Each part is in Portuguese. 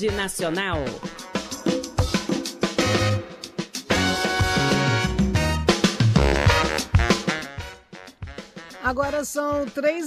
Tarde Nacional. Agora são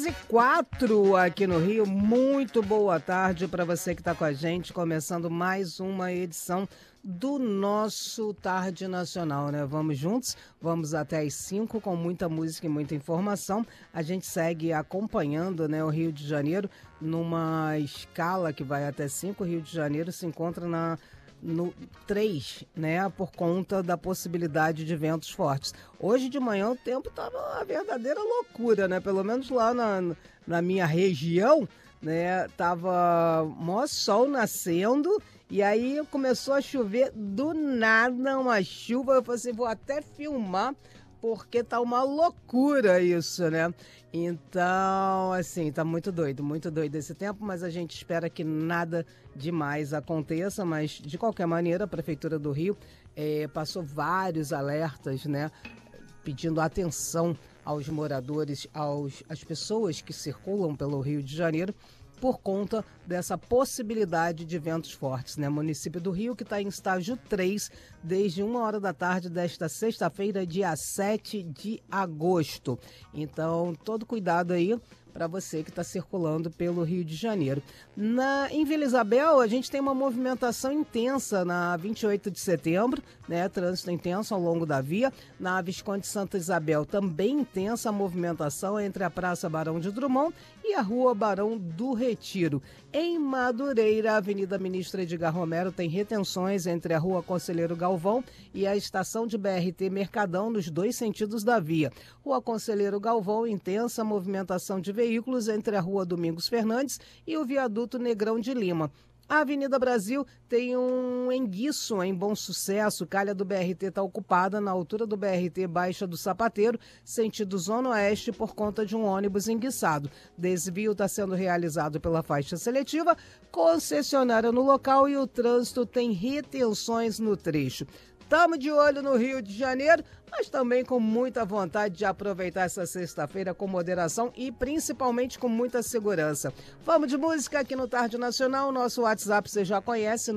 3h04 aqui no Rio. Muito boa tarde para você que está com a gente, começando mais uma edição do nosso Tarde Nacional, né? Vamos juntos, vamos até às 5 com muita música e muita informação. A gente segue acompanhando, né, o Rio de Janeiro numa escala que vai até 5. O Rio de Janeiro se encontra no 3, né, por conta da possibilidade de ventos fortes. Hoje de manhã o tempo estava uma verdadeira loucura, né? Pelo menos lá na minha região, né, tava maior sol nascendo e aí começou a chover do nada, uma chuva. Eu falei assim, vou até filmar porque tá uma loucura isso, né? Então, assim, tá muito doido esse tempo, mas a gente espera que nada demais aconteça, mas de qualquer maneira a Prefeitura do Rio passou vários alertas, né? Pedindo atenção aos moradores, às pessoas que circulam pelo Rio de Janeiro, por conta dessa possibilidade de ventos fortes, né? Município do Rio que está em estágio 3 desde 1h da tarde desta sexta-feira, dia 7 de agosto. Então, todo cuidado aí para você que está circulando pelo Rio de Janeiro. Em Vila Isabel, a gente tem uma movimentação intensa na 28 de setembro, né? Trânsito intenso ao longo da via. Na Visconde Santa Isabel, também intensa a movimentação entre a Praça Barão de Drummond e a Rua Barão do Retiro. Em Madureira, a Avenida Ministro Edgar Romero tem retenções entre a Rua Conselheiro Galvão e a estação de BRT Mercadão nos dois sentidos da via. Rua Conselheiro Galvão, intensa movimentação de veículos entre a Rua Domingos Fernandes e o Viaduto Negrão de Lima. A Avenida Brasil tem um enguiço em Bom Sucesso. Calha do BRT está ocupada na altura do BRT Baixa do Sapateiro, sentido Zona Oeste, por conta de um ônibus enguiçado. Desvio está sendo realizado pela faixa seletiva, concessionária no local e o trânsito tem retenções no trecho. Estamos de olho no Rio de Janeiro, mas também com muita vontade de aproveitar essa sexta-feira com moderação e principalmente com muita segurança. Vamos de música aqui no Tarde Nacional. Nosso WhatsApp você já conhece,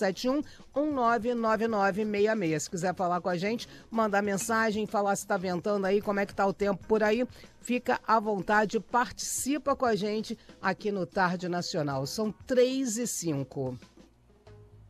971-199966. Se quiser falar com a gente, mandar mensagem, falar se está ventando aí, como é que está o tempo por aí, fica à vontade, participa com a gente aqui no Tarde Nacional. São 3h05.